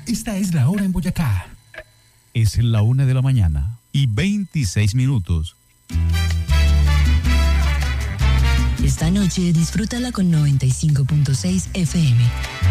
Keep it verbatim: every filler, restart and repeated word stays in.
Esta es la hora en Boyacá. Es la una de la mañana y veintiséis minutos. Esta noche disfrútala con noventa y cinco punto seis F M.